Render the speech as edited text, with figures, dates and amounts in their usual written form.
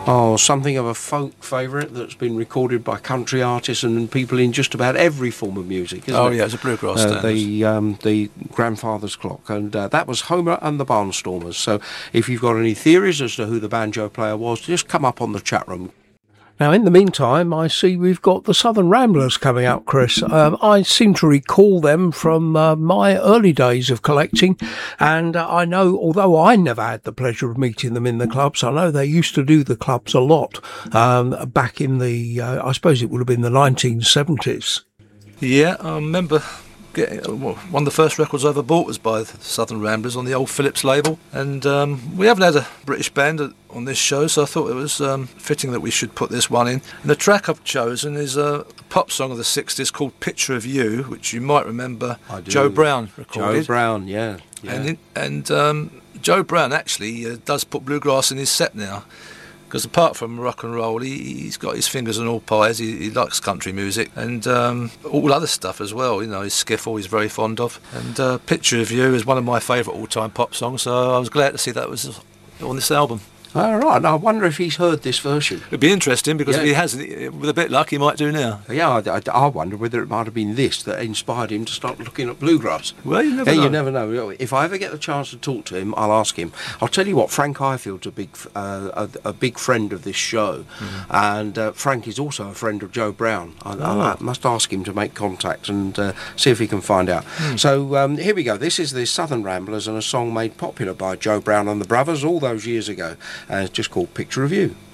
Oh, something of a folk favourite that's been recorded by country artists and people in just about every form of music, isn't it? Oh, yeah, it's a bluegrass standard. The Grandfather's Clock, and that was Homer and the Barnstormers. So if you've got any theories as to who the banjo player was, just come up on the chat room. Now, in the meantime, I see we've got the Southern Ramblers coming up, Chris. I seem to recall them from my early days of collecting, and I know, although I never had the pleasure of meeting them in the clubs, I know they used to do the clubs a lot back in the, I suppose it would have been the 1970s. Yeah, I remember getting one of the first records I ever bought was by the Southern Ramblers on the old Philips label, and we haven't had a British band on this show, so I thought it was fitting that we should put this one in. And the track I've chosen is a pop song of the 60s called Picture of You, which you might remember Joe Brown recorded. Joe Brown, yeah. And Joe Brown actually does put bluegrass in his set now, because apart from rock and roll, he's got his fingers on all pies. He likes country music and all other stuff as well. You know, his skiffle he's very fond of. And Picture of You is one of my favourite all-time pop songs, so I was glad to see that was on this album. All right, I wonder if he's heard this version. It'd be interesting, because if he hasn't, with a bit of luck, he might do now. Yeah, I wonder whether it might have been this that inspired him to start looking at bluegrass. Well, you never know. You never know. If I ever get the chance to talk to him, I'll ask him. I'll tell you what, Frank Highfield's a big friend of this show, and Frank is also a friend of Joe Brown. I must ask him to make contact and see if he can find out. So here we go. This is the Southern Ramblers and a song made popular by Joe Brown and the Brothers all those years ago. It's just called Picture of You.